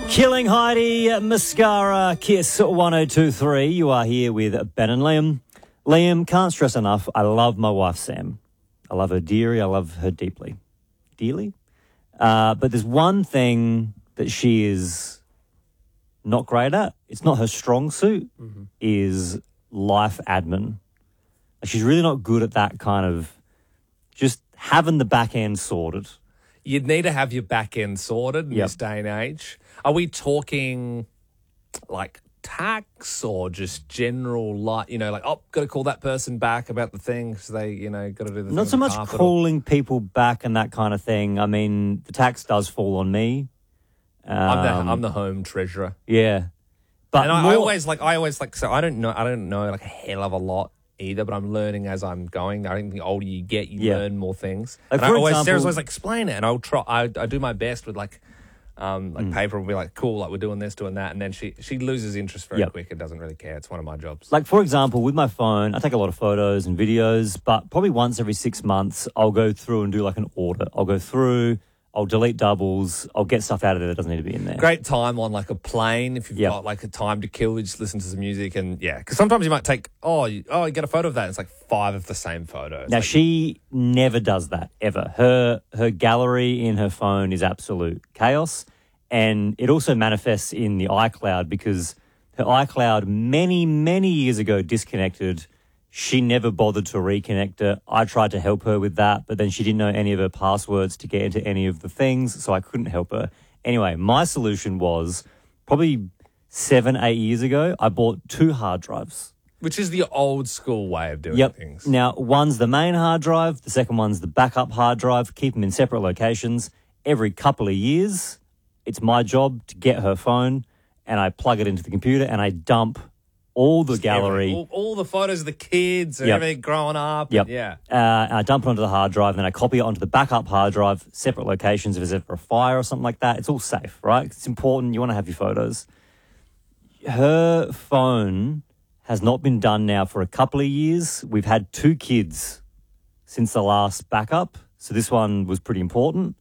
Killing Heidi, Mascara, Kiss 1023. You are here with Ben and Liam. Liam, can't stress enough, I love my wife, Sam. I love her dearly. I love her deeply. Dearly? But there's one thing that she is not great at. It's not her strong suit, is life admin. She's really not good at that kind of just having the back end sorted. You'd need to have your back end sorted in this day and age. Are we talking like tax or just general, like, got to call that person back about the thing because they, got to do the thing. Not so much calling people back and that kind of thing. I mean, the tax does fall on me. I'm the home treasurer. Yeah. But and I always so I don't know like a hell of a lot either, but I'm learning as I'm going. I think the older you get, you learn more things. Like, and for example, Sarah's always like, explain it, and I'll try. I do my best with paper will be like, cool, like we're doing this, doing that, and then she loses interest very quick and doesn't really care. It's one of my jobs. Like, for example, with my phone, I take a lot of photos and videos, but probably once every 6 months, I'll go through and do like an audit. I'll go through, I'll delete doubles, I'll get stuff out of there that doesn't need to be in there. Great time on like a plane if you've got like a time to kill. You just listen to some music and because sometimes you might take you get a photo of that. And it's like 5 of the same photos. Now she never does that ever. Her gallery in her phone is absolute chaos, and it also manifests in the iCloud because her iCloud many years ago disconnected. She never bothered to reconnect it. I tried to help her with that, but then she didn't know any of her passwords to get into any of the things, so I couldn't help her. Anyway, my solution was probably 7-8 years ago, I bought 2 hard drives. Which is the old school way of doing things. Now, one's the main hard drive, the second one's the backup hard drive. Keep them in separate locations. Every couple of years, it's my job to get her phone, and I plug it into the computer, and I dump all the gallery. All the photos of the kids and everything growing up. Yep. And I dump it onto the hard drive, and then I copy it onto the backup hard drive, separate locations if there's ever a fire or something like that. It's all safe, right? It's important. You want to have your photos. Her phone has not been done now for a couple of years. We've had 2 kids since the last backup, so this one was pretty important.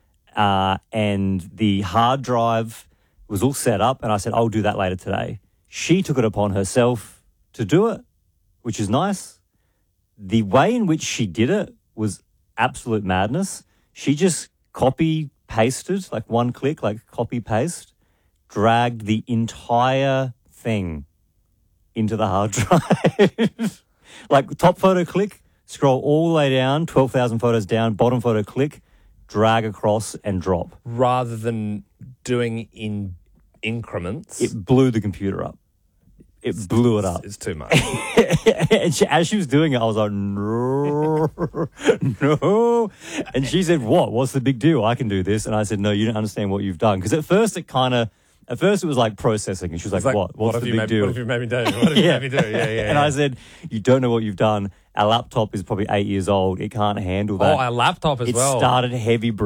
And the hard drive was all set up, and I said, I'll do that later today. She took it upon herself to do it, which is nice. The way in which she did it was absolute madness. She just copy-pasted, like one click, like copy-paste, dragged the entire thing into the hard drive. Like top photo click, scroll all the way down, 12,000 photos down, bottom photo click, drag across and drop. rather than doing in increments. It blew the computer up. It blew it up. It's too much. And as she was doing it, I was like, no, no. And she said, what's the big deal? I can do this. And I said, no, you don't understand what you've done. Because at first it was like processing. And she was like, what's the big deal? What have you made me do? What have you made me do? Yeah. And I said, you don't know what you've done. Our laptop is probably 8 years old. It can't handle that. Oh, our laptop as well. It started heavy